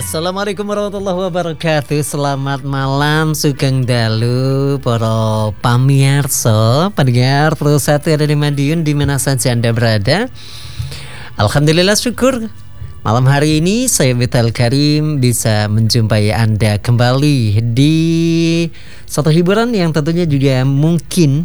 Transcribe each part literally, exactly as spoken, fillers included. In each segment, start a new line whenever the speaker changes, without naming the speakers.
Assalamualaikum warahmatullahi wabarakatuh. Selamat malam Sugeng Dalu para pamirsa, pendengar Pro satu ada di Madiun di mana saja Anda berada. Alhamdulillah syukur malam hari ini saya Vital Karim bisa menjumpai Anda kembali di satu hiburan yang tentunya juga mungkin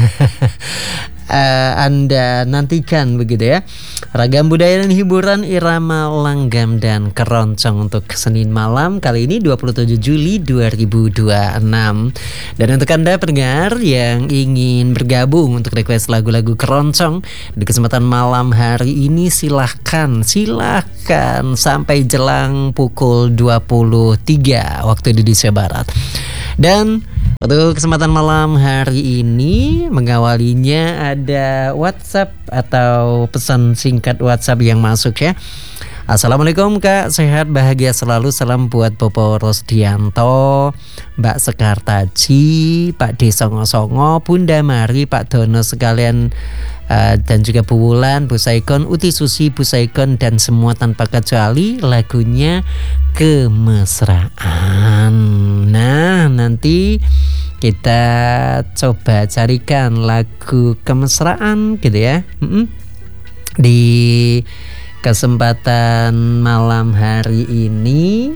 uh, Anda nantikan begitu ya. Ragam budaya dan hiburan irama langgam dan keroncong untuk Senin malam kali ini dua puluh tujuh Juli dua ribu dua puluh enam. Dan untuk Anda pendengar yang ingin bergabung untuk request lagu-lagu keroncong di kesempatan malam hari ini silahkan silahkan sampai jelang pukul dua puluh tiga waktu Indonesia Barat. Dan untuk kesempatan malam hari ini mengawalinya ada WhatsApp atau pesan singkat WhatsApp yang masuk ya. Assalamualaikum Kak, sehat bahagia selalu, salam buat Bopo Rosdianto, Mbak Sekar Taji, Pak D Songo Songo, Bunda Mari, Pak Dono sekalian, uh, dan juga Bu Wulan, Bu Saikon, Uti Susi, Bu Saikon dan semua tanpa kecuali lagunya Kemesraan. Nah nanti kita coba carikan lagu Kemesraan gitu ya, mm-mm. di kesempatan malam hari ini.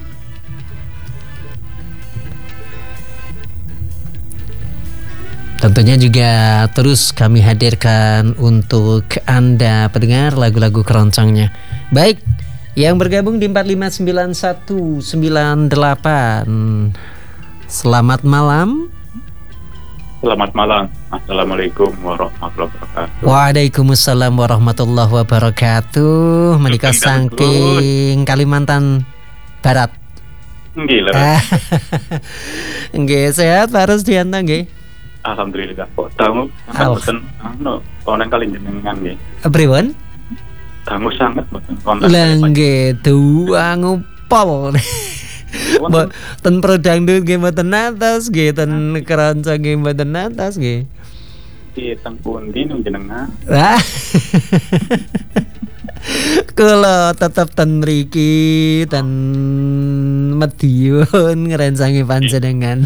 Tentunya juga terus kami hadirkan untuk Anda pendengar lagu-lagu keroncongnya. Baik, yang bergabung di empat lima sembilan satu sembilan delapan, selamat malam.
Selamat malam. Assalamualaikum warahmatullahi wabarakatuh.
Waalaikumsalam warahmatullahi wabarakatuh. Menikah saking Kalimantan Barat.
Nggih, leres.
Nggih, sehat Pak Rusdianto nggih.
Alhamdulillah. Kok tamu mboten anu konen kali jenengan nggih.
Pripun?
Tamu sangat mboten kontak.
Lah nggih, duang upol. Mbok ten prodangdut nggih mboten atas nggih, ten keroncong nggih mboten atas nggih.
Di teng pundi nung jenengan?
Wah. Kula tetep ten mriki ten Madiun ngrencangi panjenengan.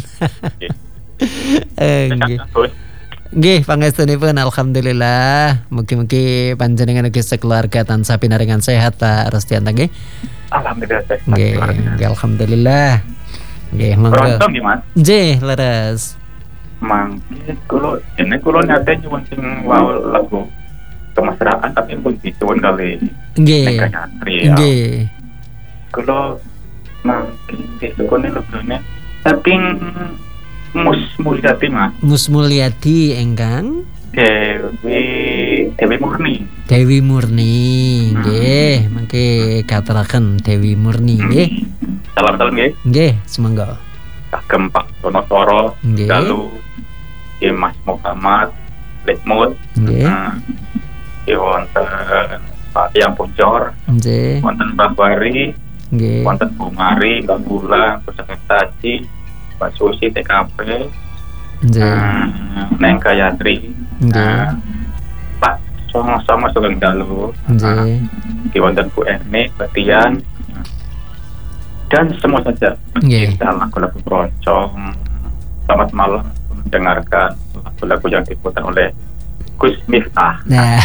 Eh nggih. Nggih, pangestunipun alhamdulillah. Mugi-mugi panjenengan ugi sekeluarga tansah pinaringan sehat Pak Rusdianto nggih.
Alhamdulillah sehat.
Nggih, alhamdulillah. Nggih, monggo.
Keroncong nggih Mas.
Nggih, leres.
Mangke kula dene kula nyate nyuwun sing wae lagu Kemesraan tapi pun disuwun kali.
Nggih. Nggih.
Kula mangke disukune lagune saking Mus Mulyadi Mas.
Mus Mulyadi engkang
Dewi Dewi Murni.
Dewi Murni, nggih, mangke katuraken Dewi Murni nggih.
Salam-salam nggih.
Nggih, semangga.
Kagem Pak Donosoro, Dalu, Mas Muhammad, Lekmut,
nggih.
Nggih wonten Pak Yang Puncor,
nggih.
Wonten Mbak Bari,
nggih.
Wonten Bu Mari, Mbak Bulan, Bu Sekretari, Mbak Susi T K P,
nggih.
Neng Gayatri,
nggih.
Pak Songo-songo Sugeng Dalu,
nggih.
Nggih wonten Bu Erni, Mbak Tian, dan semua saja kita lagu-lagu keroncong. Selamat malam mendengarkan lagu-lagu yang diputar oleh Gus Miftah.
Nah.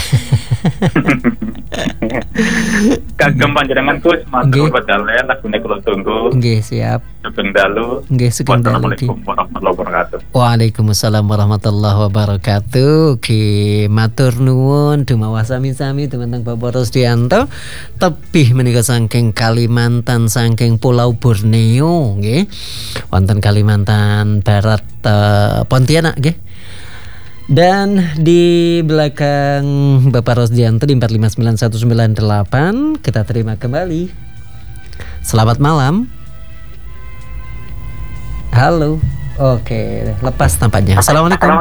Kagem panjenengan Gus matur pedalen lagune kula tunggu.
Nggih, siap.
Sugeng Dalu.
Nggih, Sugeng Dalu.
Assalamualaikum warahmatullahi wabarakatuh.
Waalaikumsalam warahmatullahi wabarakatuh. Oke, matur nuwun dumawa sami-sami teman-teman Bapak Rusdianto. Tebih menika saking Kalimantan, saking Pulau Borneo nggih. Wonten Kalimantan Barat, uh, Pontianak nggih. Dan di belakang Bapak Rusdianto di empat lima sembilan satu sembilan delapan kita terima kembali. Selamat malam. Halo. Oke, lepas tampaknya. Assalamualaikum.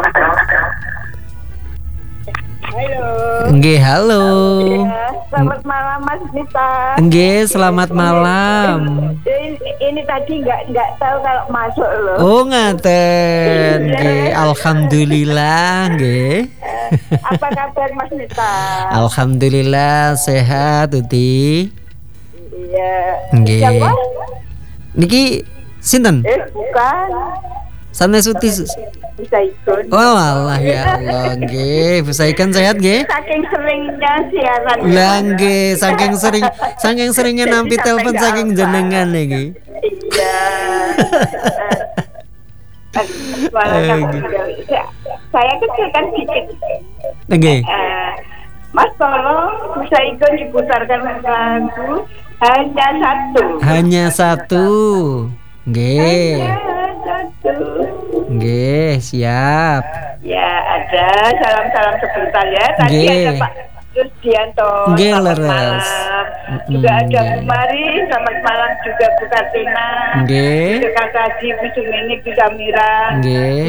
Halo.
Nggih, halo.
Ya, selamat malam Mas Nita.
Nggih, selamat malam.
Ini, ini tadi nggak nggak tahu kalau masuk loh.
Oh, ngaten. Nggih, alhamdulillah nggih.
Apa kabar Mas Nita?
Alhamdulillah sehat, Uti.
Iya.
Nggih.
Siapa?
Niki sinten?
Eh, bukan.
Sanesuti.
Bisa ikut.
Oh Allah ya Allah, nggih. Bu Saikan sehat nggih?
Saking seringnya siaran.
Lah nggih, saking sering saking seringnya nampi telepon saking jenengan niki.
Iya. Saya kecilkan dikit.
Nggih.
Eh, Mas tolong bisa ikut diputarkan lagu hanya satu.
Hanya satu. Nggih.
Hanya satu.
Nggih, siap.
Ya, ada salam-salam sebentar ya. Tadi
Nggih.
ada Pak Rusdianto.
Nggih,
Selamat
leres.
malam. Juga
Mm,
ada
nggih.
Bu Mari. Selamat malam juga Bu Kartina.
Nggih.
Juga Kak Haji, Bu Sumini, Bu Samira.
Nggih.